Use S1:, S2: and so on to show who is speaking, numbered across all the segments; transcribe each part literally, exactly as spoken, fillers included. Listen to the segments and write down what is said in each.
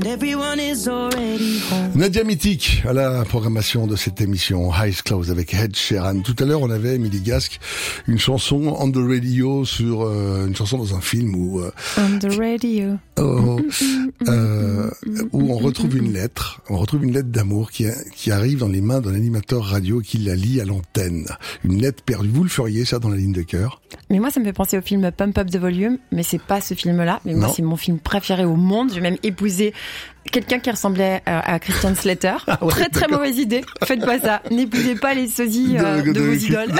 S1: Nadia Mythique à la programmation de cette émission Eyes Closed avec Ed Sheeran. Tout à l'heure, on avait Émilie Gasque, une chanson on the radio sur euh, une chanson dans un film où euh,
S2: on the radio
S1: oh, euh, où on retrouve une lettre, on retrouve une lettre d'amour qui qui arrive dans les mains d'un animateur radio qui la lit à l'antenne. Une lettre perdue. Vous le feriez ça dans la ligne de cœur?
S2: Mais moi, ça me fait penser au film Pump Up the Volume, mais c'est pas ce film-là. Mais moi,
S1: non.
S2: C'est mon film préféré au monde. J'ai même épousé quelqu'un qui ressemblait à Christian Slater. Ah ouais, très très d'accord. Mauvaise idée. Faites pas ça. N'épousez pas les sosies euh, de, de, de vos de... idoles.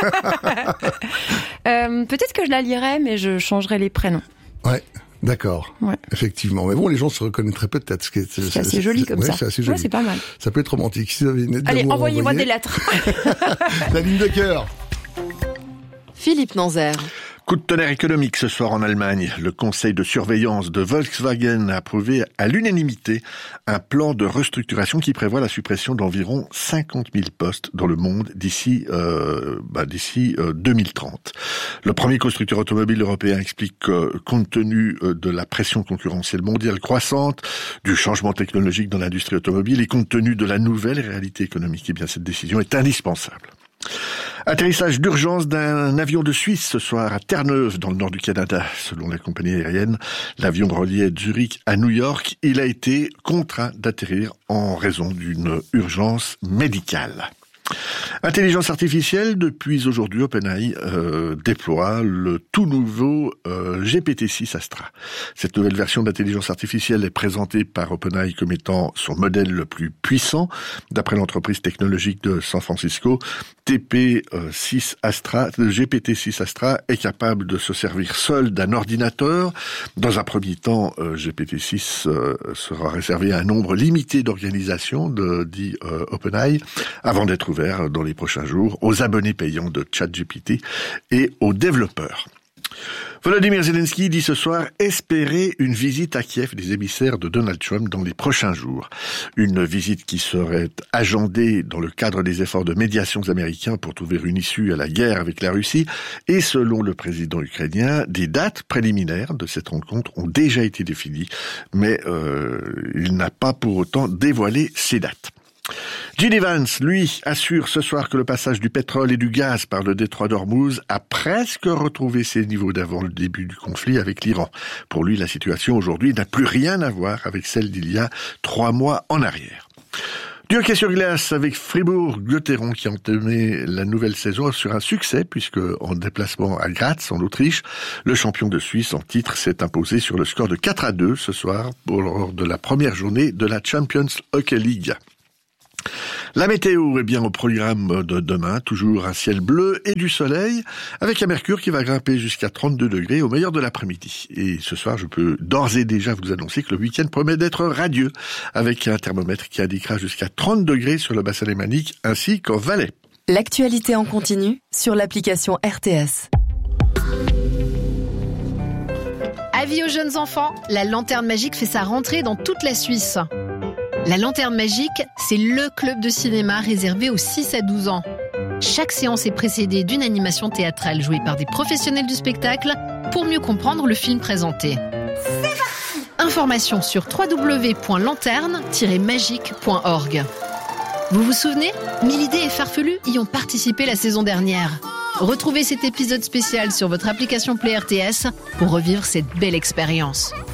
S2: euh, peut-être que je la lirais, mais je changerais les prénoms.
S1: Ouais. D'accord, ouais. Effectivement. Mais bon, les gens se reconnaîtraient peut-être. C'est,
S2: c'est, c'est assez joli comme
S1: ouais,
S2: ça.
S1: C'est assez joli.
S2: Ouais, c'est pas mal.
S1: Ça peut être romantique. Si vous avez une lettre
S2: Allez,
S1: d'amour
S2: envoyez-moi
S1: envoyée...
S2: des lettres.
S1: La ligne de cœur.
S3: Philippe Nanzer.
S4: Coup de tonnerre économique ce soir en Allemagne. Le conseil de surveillance de Volkswagen a approuvé à l'unanimité un plan de restructuration qui prévoit la suppression d'environ cinquante mille postes dans le monde d'ici euh, bah, d'ici euh, deux mille trente. Le premier constructeur automobile européen explique que, compte tenu de la pression concurrentielle mondiale croissante, du changement technologique dans l'industrie automobile et compte tenu de la nouvelle réalité économique, eh bien cette décision est indispensable. Atterrissage d'urgence d'un avion de Suisse ce soir à Terre-Neuve, dans le nord du Canada. Selon la compagnie aérienne, l'avion reliait Zurich à New York. Il a été contraint d'atterrir en raison d'une urgence médicale. Intelligence artificielle, depuis aujourd'hui, OpenAI euh, déploie le tout nouveau euh, G P T six Astra. Cette nouvelle version d'intelligence artificielle est présentée par OpenAI comme étant son modèle le plus puissant. D'après l'entreprise technologique de San Francisco, T P six Astra, le G P T six Astra est capable de se servir seul d'un ordinateur. Dans un premier temps, euh, G P T six euh, sera réservé à un nombre limité d'organisations, de, dit euh, OpenAI, avant d'être ouvert dans les prochains jours aux abonnés payants de ChatGPT et aux développeurs. Volodymyr Zelensky dit ce soir espérer une visite à Kiev des émissaires de Donald Trump dans les prochains jours. Une visite qui serait agendée dans le cadre des efforts de médiation américains pour trouver une issue à la guerre avec la Russie. Et selon le président ukrainien, des dates préliminaires de cette rencontre ont déjà été définies, mais euh, il n'a pas pour autant dévoilé ces dates. Jill Evans, lui, assure ce soir que le passage du pétrole et du gaz par le détroit d'Ormuz a presque retrouvé ses niveaux d'avant le début du conflit avec l'Iran. Pour lui, la situation aujourd'hui n'a plus rien à voir avec celle d'il y a trois mois en arrière. Du hockey sur glace avec Fribourg-Gotteron qui a entamé la nouvelle saison sur un succès puisque en déplacement à Graz en Autriche, le champion de Suisse en titre s'est imposé sur le score de quatre à deux ce soir lors de la première journée de la Champions Hockey League. La météo est bien au programme de demain, toujours un ciel bleu et du soleil, avec un mercure qui va grimper jusqu'à trente-deux degrés au meilleur de l'après-midi. Et ce soir, je peux d'ores et déjà vous annoncer que le week-end promet d'être radieux, avec un thermomètre qui indiquera jusqu'à trente degrés sur le bassin lémanique ainsi qu'en Valais.
S3: L'actualité en continu sur l'application R T S.
S5: Avis aux jeunes enfants, la Lanterne Magique fait sa rentrée dans toute la Suisse. La Lanterne Magique, c'est le club de cinéma réservé aux six à douze ans. Chaque séance est précédée d'une animation théâtrale jouée par des professionnels du spectacle pour mieux comprendre le film présenté. C'est parti ! Informations sur w w w point lanterne tiret magique point org. Vous vous souvenez ? Milidé et Farfelu y ont participé la saison dernière. Retrouvez cet épisode spécial sur votre application Play R T S pour revivre cette belle expérience.